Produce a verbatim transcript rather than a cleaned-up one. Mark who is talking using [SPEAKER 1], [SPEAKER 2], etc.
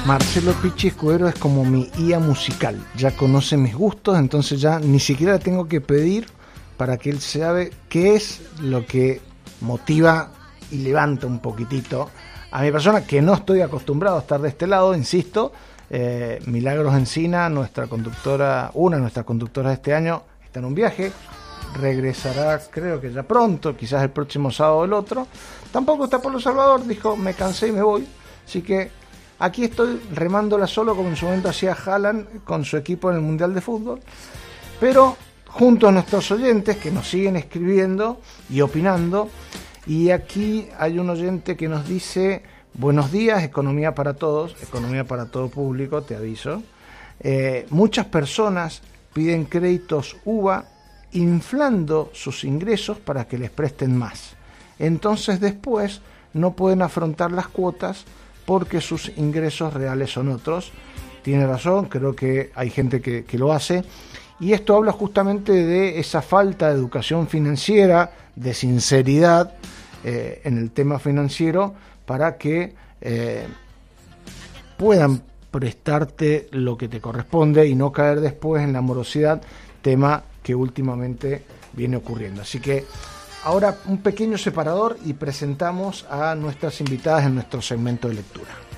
[SPEAKER 1] Marcelo Pichi Escudero es como mi I A musical, ya conoce mis gustos, entonces ya ni siquiera le tengo que pedir para que él sabe qué es lo que motiva y levanta un poquitito a mi persona, que no estoy acostumbrado a estar de este lado, insisto. eh, Milagros Encina, nuestra conductora, una de nuestras conductoras de este año, está en un viaje, regresará creo que ya pronto, quizás el próximo sábado o el otro. Tampoco está Pablo Salvador, dijo me cansé y me voy, así que aquí estoy remándola solo como en su momento hacía Haaland con su equipo en el Mundial de Fútbol, pero junto a nuestros oyentes que nos siguen escribiendo y opinando. Y aquí hay un oyente que nos dice: buenos días, economía para todos, economía para todo público, te aviso. Eh, muchas personas piden créditos U V A inflando sus ingresos para que les presten más. Entonces después no pueden afrontar las cuotas porque sus ingresos reales son otros. Tiene razón, creo que hay gente que, que lo hace. Y esto habla justamente de esa falta de educación financiera, de sinceridad eh, en el tema financiero, para que eh, puedan prestarte lo que te corresponde y no caer después en la morosidad, tema que últimamente viene ocurriendo. Así que ahora un pequeño separador y presentamos a nuestras invitadas en nuestro segmento de lectura.